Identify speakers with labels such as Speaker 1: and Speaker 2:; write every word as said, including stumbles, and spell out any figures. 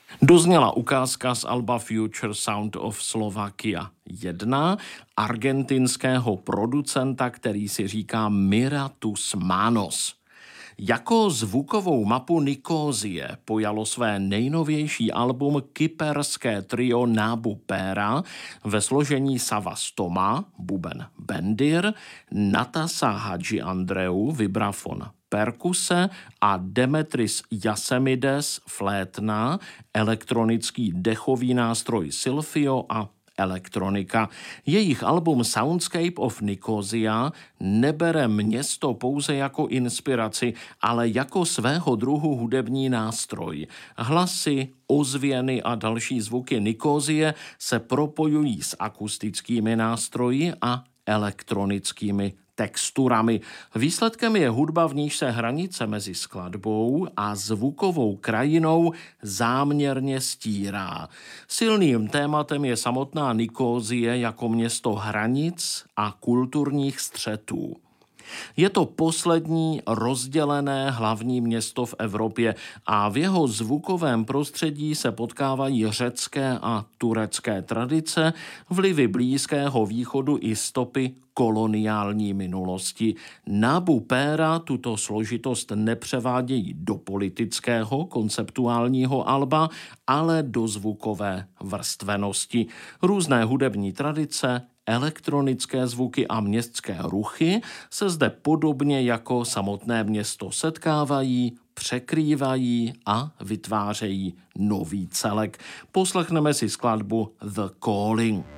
Speaker 1: Dozněla ukázka z alba Future Sound of Slovakia jedna argentinského producenta, který si říká Miratus Manos. Jako zvukovou mapu Nikózie pojalo své nejnovější album kyperské trio Nábu Péra ve složení Sava Stoma, buben bendir, Natasa Hadži Andreu, vibrafon perkuse a Demetris Jasemides, flétna, elektronický dechový nástroj Silfio a elektronika. Jejich album Soundscape of Nicosia nebere město pouze jako inspiraci, ale jako svého druhu hudební nástroj. Hlasy, ozvěny a další zvuky Nicosie se propojují s akustickými nástroji a elektronickými texturami. Výsledkem je hudba, v níž se hranice mezi skladbou a zvukovou krajinou záměrně stírá. Silným tématem je samotná Nikózie jako město hranic a kulturních střetů. Je to poslední rozdělené hlavní město v Evropě a v jeho zvukovém prostředí se potkávají řecké a turecké tradice, vlivy Blízkého východu i stopy koloniální minulosti. Nábu Péra tuto složitost nepřevádějí do politického konceptuálního alba, ale do zvukové vrstvenosti. Různé hudební tradice, elektronické zvuky a městské ruchy se zde podobně jako samotné město setkávají, překrývají a vytvářejí nový celek. Poslechneme si skladbu The Calling.